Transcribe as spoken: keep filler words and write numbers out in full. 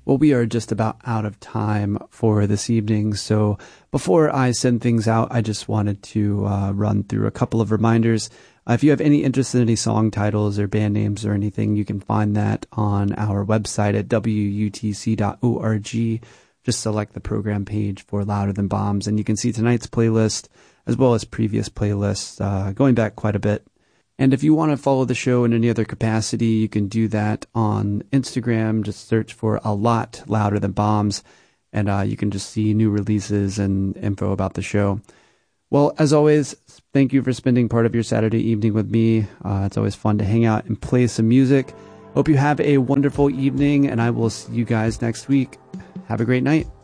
Well, we are just about out of time for this evening, so before I send things out, I just wanted to uh, run through a couple of reminders. Uh, if you have any interest in any song titles or band names or anything, you can find that on our website at w u t c dot org. Just select the program page for Louder Than Bombs, and you can see tonight's playlist as well as previous playlists uh, going back quite a bit. And if you want to follow the show in any other capacity, you can do that on Instagram. Just search for A Lot Louder Than Bombs, and uh, you can just see new releases and info about the show. Well, as always, thank you for spending part of your Saturday evening with me. Uh, it's always fun to hang out and play some music. Hope you have a wonderful evening, and I will see you guys next week. Have a great night.